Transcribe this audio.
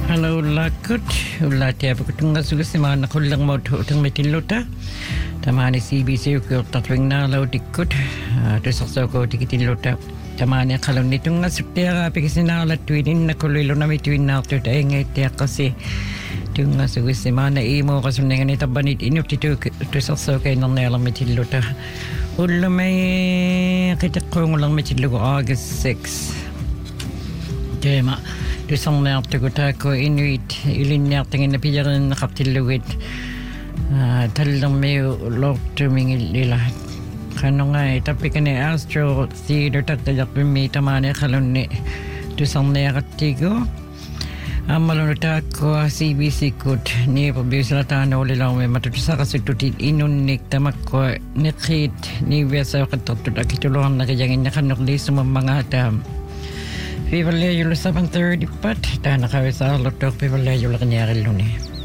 Hello lakut ulati apa kutunga sugasima nakulang mo utang metinluta tamani CBC ko tatwing na law dikut tusakso ko tikitinluta tamani kalon nitunga sutera pikisina la twinin nakulilo na mitwin na tuta ngete kasi tunga sugasima na imo kasunengan itabanit inup titu tusakso kay nang nela metinluta ulo may kitakong lang metinlugo August 6 tema Dusang ko inuit ilinya tingin na pijaran nakaptiluwit talang may log tumingil nila kano nga tapi kani Astro Theater tatagak may tamane kalon ni dusang nakatigo malunta ko CBC kut ni pabisla tano lilaw may matutusa kasitutin inunik tamak ko nikit ni besa katutut akitulungan na kajangin na kanukli sa mga tam Pipalayo 7:30 pat. Tahan na kami sa lotok. Pipalayo lang kanyari luni.